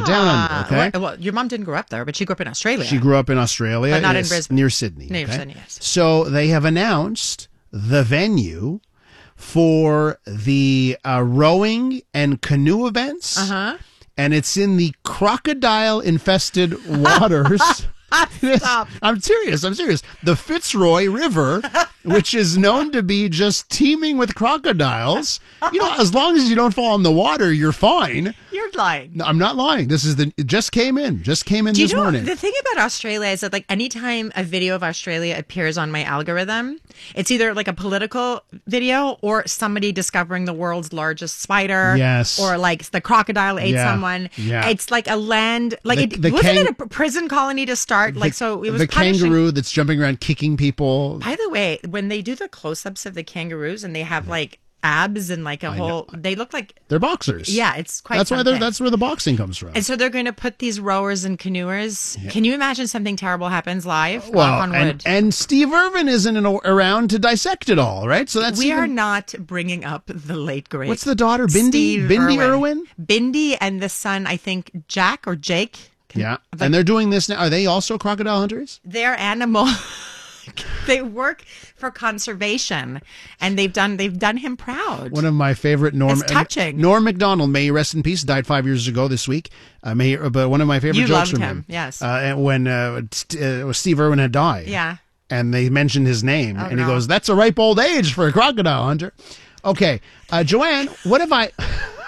down under. Okay. Well, your mom didn't grow up there, but she grew up in Australia. She grew up in Australia, but not in Brisbane, near Sydney. Near Sydney, yes. So they have announced the venue for the rowing and canoe events. And it's in the crocodile-infested waters. Stop. I'm serious. The Fitzroy River, which is known to be just teeming with crocodiles. As long as you don't fall in the water, you're fine. You're lying. No, I'm not lying. It just came in this morning. The thing about Australia is that, like, anytime a video of Australia appears on my algorithm, it's either like a political video or somebody discovering the world's largest spider. Yes. Or like the crocodile ate someone. Yeah. It's like a land, like wasn't it a prison colony to start? So it was the punishing. Kangaroo that's jumping around kicking people. By the way, when they do the close-ups of the kangaroos and they have like abs and like they look like they're boxers. Yeah, it's quite. That's where the boxing comes from. And so they're going to put these rowers and canoers. Yeah. Can you imagine something terrible happens live? Well, on wood. And Steve Irwin isn't around to dissect it all, right? So we are not bringing up the late great. What's the daughter? Bindi Irwin? Bindi and the son, I think Jack or Jake. Yeah, and they're doing this now. Are they also crocodile hunters? They're animal. They work for conservation, and they've done him proud. One of my favorite It's touching. Norm Macdonald, may he rest in peace, died 5 years ago this week. But one of my favorite jokes from him. Yes. When Steve Irwin had died. Yeah. And they mentioned his name, he goes, "That's a ripe old age for a crocodile hunter." Okay, Joanne, what have I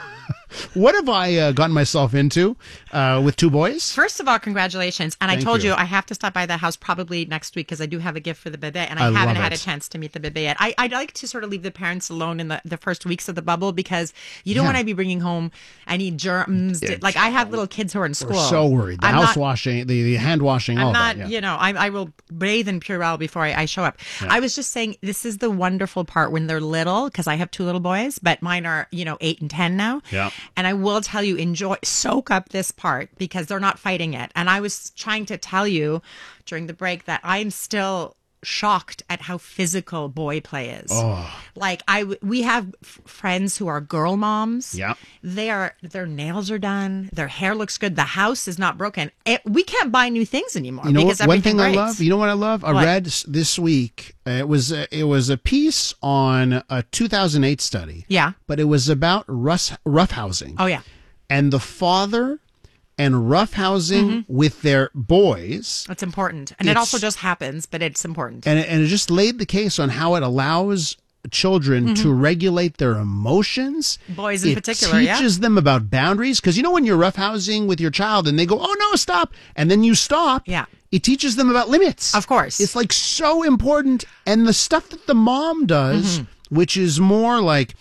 gotten myself into with two boys? First of all, congratulations. And I told you I have to stop by the house probably next week because I do have a gift for the bebe, and I haven't had a chance to meet the bebe yet. I'd like to sort of leave the parents alone in the first weeks of the bubble because you don't want to be bringing home any germs. Like, I have little kids who are in school. We're so worried. The house washing, the hand washing, all that. Yeah. I will bathe in Purell before I show up. Yeah. I was just saying, this is the wonderful part when they're little, because I have two little boys, but mine are, 8 and 10 now. Yeah. And I will tell you, soak up this part because they're not fighting it. And I was trying to tell you during the break that I'm still shocked at how physical boy play is. Oh. Like we have friends who are girl moms. Yeah. Their nails are done. Their hair looks good. The house is not broken. We can't buy new things anymore because one thing breaks. I love. You know what I love? I read this week. It was a piece on a 2008 study. Yeah. But it was about roughhousing. Oh yeah. And the father and roughhousing with their boys. It's important. And it also just happens, but it's important. And it just laid the case on how it allows children to regulate their emotions. Boys in particular, yeah. It teaches them about boundaries. Because when you're roughhousing with your child and they go, "Oh, no, stop." And then you stop. Yeah. It teaches them about limits. Of course. It's like so important. And the stuff that the mom does, which is more like...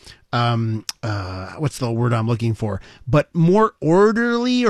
what's the word I'm looking for? But more orderly, or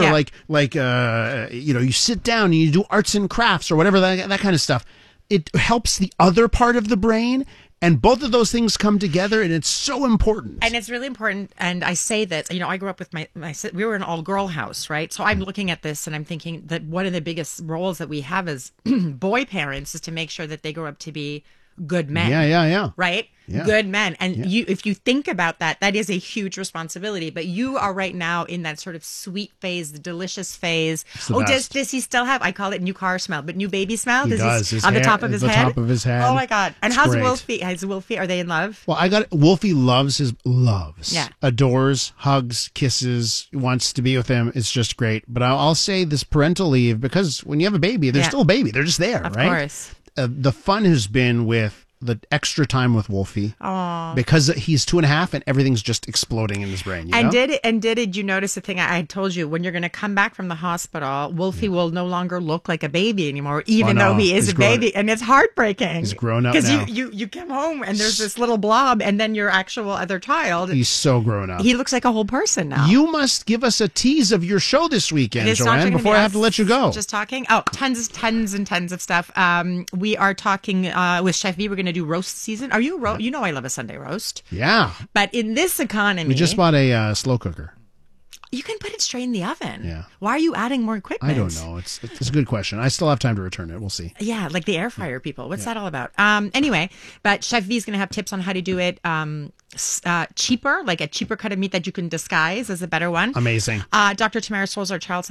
you sit down and you do arts and crafts or whatever, that kind of stuff. It helps the other part of the brain, and both of those things come together, and it's so important. And it's really important. And I say that, I grew up with we were an all-girl house, right? So I'm looking at this and I'm thinking that one of the biggest roles that we have as boy parents is to make sure that they grow up to be good men. Yeah. Right? Yeah. Good men. And if you think about that, that is a huge responsibility. But you are right now in that sort of sweet phase, the delicious phase. Does he still have, I call it new car smell, but new baby smell? He does. On the top of his head? Top of his head. Oh my God. And how's great. Wolfie? Are they in love? Well, Wolfie loves, Yeah. adores, hugs, kisses, wants to be with him. It's just great. But I'll say this parental leave, because when you have a baby, they're still a baby. They're just there, of right? Of course. The fun has been with the extra time with Wolfie. Aww. Because he's 2.5 and everything's just exploding in his brain. Did you notice the thing I had told you? When you're going to come back from the hospital, Wolfie will no longer look like a baby anymore, even though he is a baby. And it's heartbreaking. He's grown up now. Because you come home and there's this little blob, and then your actual other child. He's so grown up. He looks like a whole person now. You must give us a tease of your show this weekend, Joanne, before I have to let you go. Just talking. Oh, tons and tons of stuff. We are talking with Chef V. We're going to do roast season. Are you I love a Sunday roast. Yeah. But in this economy, we just bought a slow cooker. You can put it straight in the oven. Yeah. Why are you adding more equipment? I don't know. It's a good question. I still have time to return it. We'll see. Yeah, like the air fryer people. What's that all about? Anyway, but Chef V is going to have tips on how to do it cheaper, like a cheaper cut of meat that you can disguise as a better one. Amazing. Dr. Tamara Souls, our child